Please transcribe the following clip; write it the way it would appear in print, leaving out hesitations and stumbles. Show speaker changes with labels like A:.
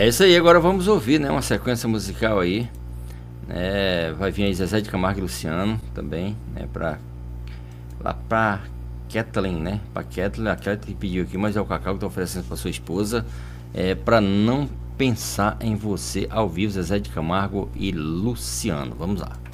A: É isso aí, agora vamos ouvir, né? Uma sequência musical aí. Vai vir aí Zezé de Camargo e Luciano também, né? Lá pra Kathleen, né? Pra Kathleen, a Kathleen pediu aqui, mas é o Cacau que tá oferecendo pra sua esposa. Pra não pensar em você ao vivo, Zezé de Camargo e Luciano. Vamos lá.